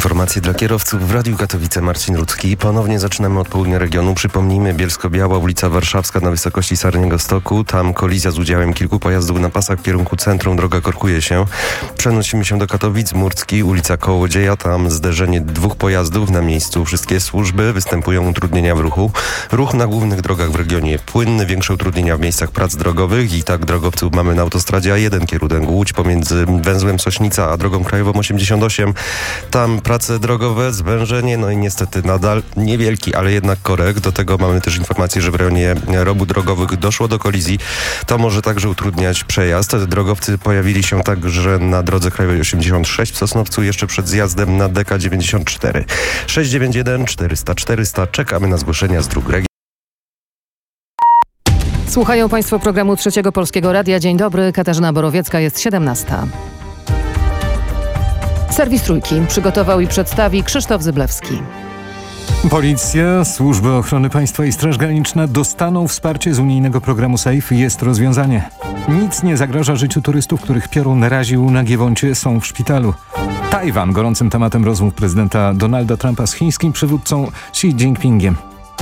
Informacje dla kierowców w Radiu Katowice. Marcin Rudzki. Ponownie zaczynamy od południa regionu. Przypomnijmy, Bielsko-Biała, ulica Warszawska na wysokości Sarniego Stoku. Tam kolizja z udziałem kilku pojazdów na pasach w kierunku centrum. Droga korkuje się. Przenosimy się do Katowic. Murcki, ulica Kołodzieja. Tam zderzenie dwóch pojazdów. Na miejscu wszystkie służby. Występują utrudnienia w ruchu. Ruch na głównych drogach w regionie płynny. Większe utrudnienia w miejscach prac drogowych. I tak drogowców mamy na autostradzie A1 kierunek Łódź pomiędzy węzłem Sośnica a drogą krajową 88. Tam prace drogowe, zwężenie, no i niestety nadal niewielki, ale jednak korek. Do tego mamy też informację, że w rejonie robót drogowych doszło do kolizji. To może także utrudniać przejazd. Drogowcy pojawili się także na drodze krajowej 86 w Sosnowcu jeszcze przed zjazdem na DK 94. 691 400 400. Czekamy na zgłoszenia z dróg regionalnych. Słuchają Państwo programu Trzeciego Polskiego Radia. Dzień dobry, Katarzyna Borowiecka, jest 17. Serwis Trójki przygotował i przedstawi Krzysztof Zyblewski. Policja, Służby Ochrony Państwa i Straż Graniczna dostaną wsparcie z unijnego programu SAFE. Jest rozwiązanie. Nic nie zagraża życiu turystów, których piorun raził na Giewoncie, są w szpitalu. Tajwan gorącym tematem rozmów prezydenta Donalda Trumpa z chińskim przywódcą Xi Jinpingiem.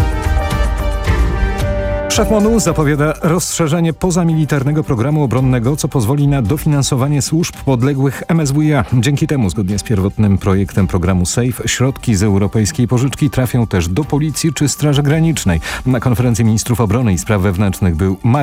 Szef MON-u zapowiada rozszerzenie pozamilitarnego programu obronnego, co pozwoli na dofinansowanie służb podległych MSWiA. Dzięki temu, zgodnie z pierwotnym projektem programu SAFE, środki z europejskiej pożyczki trafią też do policji czy Straży Granicznej. Na konferencji ministrów obrony i spraw wewnętrznych był